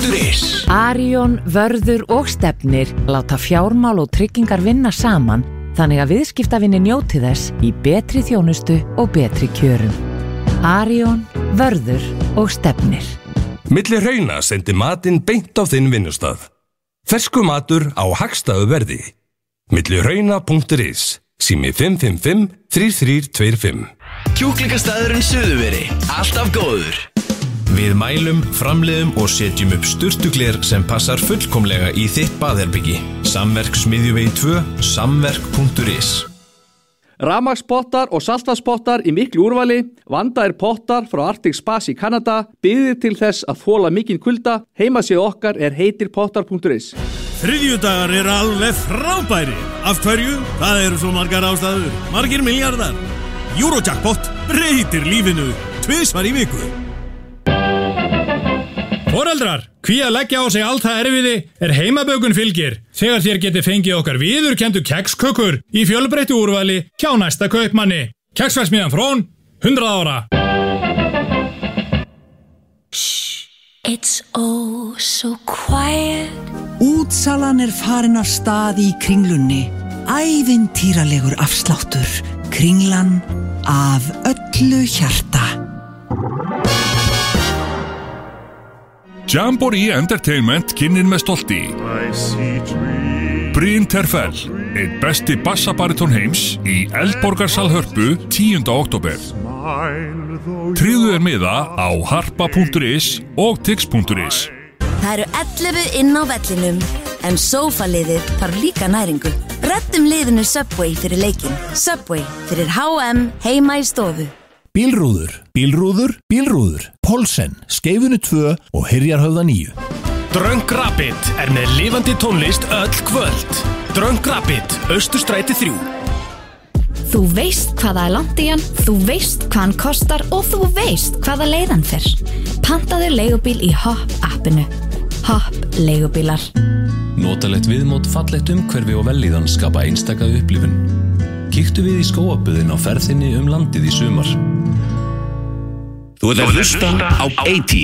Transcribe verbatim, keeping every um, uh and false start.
punktur is. Arion, Vörður og Stefnir láta fjármál og tryggingar vinna saman þannig að viðskiptavinni njóti þess í betri þjónustu og betri kjörum. Arion, Vörður og Stefnir. Milli hrauna sendi matinn beint á þinn vinnustað. Fersku matur á hagstæðu verði. Milli hrauna punktur is. Sími fimm fimm fimm, þrjú þrjú tvö fimm. Kjúklingastæðurinn Suðurveri. Alltaf góður. Við mælum, framleiðum og setjum upp sturtugler sem passar fullkomlega í þitt baðherbyggi. Samverk Smiðjuvegi tvö, samverk punktur is. Rafmagnspottar og saltvatnspottar í miklu úrvali, vandaðir pottar frá Arctic Spas í Kanada, byggðir til þess að þola mikinn kulda. Heimasíða okkar er heitirpottar punktur is. Þriðjudagar eru alveg frábæri. Af hverju? Það eru svo margar ástæður. Margir miljardar. Eurojackpot breytir lífinu tvisvar í viku. Foreldrar, hví að leggja á sig allt það erfiði er heimabökun fylgir þegar þér geti fengið okkar viðurkenndu kekskökur í fjölbreyttu úrvali hjá næsta kaupmanni. Keksverksmiðjan Frón, hundrað ára. Shh, it's oh so quiet. Útsalan er farin af stað í Kringlunni. Ævintýralegur afsláttur. Kringlan af öllu hjarta. Jamboree Entertainment kynnir með stolti Bryn Terfell, einn besti bassabariton heims í Eldborgarsal Hörpu tíunda október. Tryggðu þér miða á harpa punktur is og tix punktur is. Það eru ellefu inn á vellinum, en sófaliðið þarf líka næringu. Reddum liðinu Subway fyrir leikinn. Subway fyrir H M heima í stofu. Bílrúður, bílrúður, bílrúður, Pólsen, Skeifunu tvö og Hyrjarhöfða níu. Drunk Rapid er með lifandi tónlist öll kvöld. Drunk Rapid, Austurstræti þrjú. Þú veist hvaða er langt í hann, þú veist hvað hann kostar og þú veist hvaða leið hann fer. Pantaðu leigubíl í Hopp appinu. Hopp leigubílar. Notalegt viðmót, fallegt umhverfi og vellíðan skapa einstaka upplifun. Kíktu við í skóaböðin á ferðinni um landið í sumar. Þú ert að hlusta á eighty